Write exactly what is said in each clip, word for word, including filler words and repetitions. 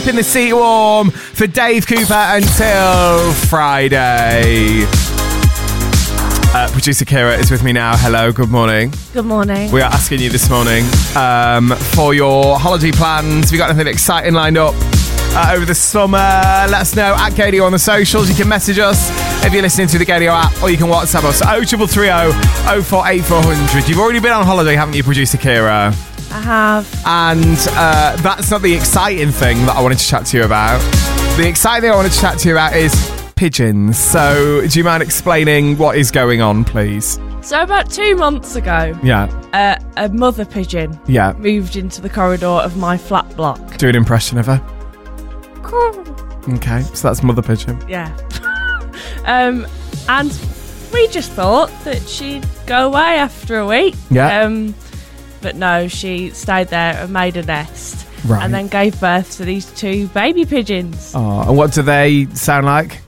keeping the seat warm for Dave Cooper until Friday. Uh, producer Kira is with me now. Hello, good morning. Good morning. We are asking you this morning um, for your holiday plans. Have you got anything exciting lined up uh, over the summer? Let us know at Gadio on the socials. You can message us if you're listening to the Gadio app, or you can WhatsApp us oh triple three oh, oh four eight four hundred. You've already been on holiday, haven't you, producer Kira? I have. And uh, that's not the exciting thing that I wanted to chat to you about. The exciting thing I wanted to chat to you about is pigeons. So do you mind explaining what is going on, please? So about two months ago, Yeah. uh, a mother pigeon Yeah. moved into the corridor of my flat block. Do an impression of her. Okay, so that's mother pigeon. Yeah. um, and we just thought that she'd go away after a week. Yeah. Um, but no, she stayed there and made a nest. Right. And then gave birth to these two baby pigeons. Oh, and what do they sound like?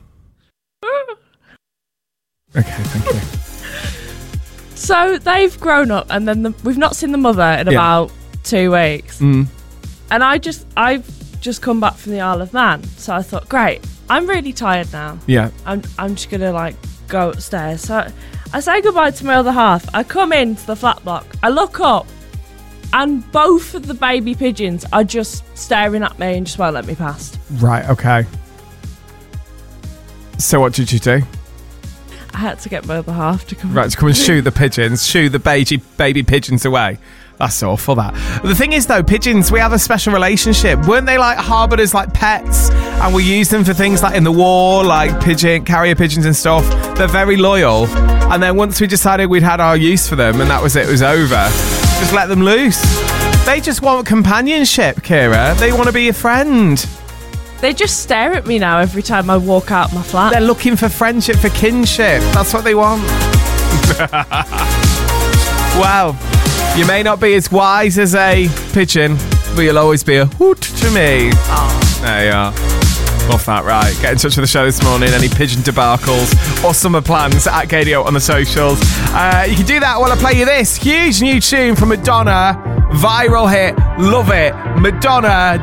Okay, thank you. So they've grown up, and then the, we've not seen the mother in Yeah. about two weeks. Mm. And I just, I've just come back from the Isle of Man, so I thought, great, I'm really tired now. Yeah. I'm, I'm just gonna like go upstairs. So I say goodbye to my other half. I come into the flat block. I look up, and both of the baby pigeons are just staring at me and just won't let me past. Right, okay. So what did you do? I had to get my other half to come. Right, to come and shoo the pigeons, shoo the baby baby pigeons away. That's awful, that. The thing is, though, pigeons, we have a special relationship. Weren't they, like, harboured as, like, pets? And we use them for things like in the war, like pigeon, carrier pigeons and stuff. They're very loyal. And then once we decided we'd had our use for them and that was it, it was over, just let them loose. They just want companionship, Kira. They want to be your friend. They just stare at me now every time I walk out my flat. They're looking for friendship, for kinship. That's what they want. Well, you may not be as wise as a pigeon, but you'll always be a hoot to me. Oh. There you are. Love that, right. Get in touch with the show this morning. Any pigeon debacles or summer plans at Gadio on the socials. Uh, you can do that while I play you this huge new tune from Madonna. Viral hit. Love it. Madonna.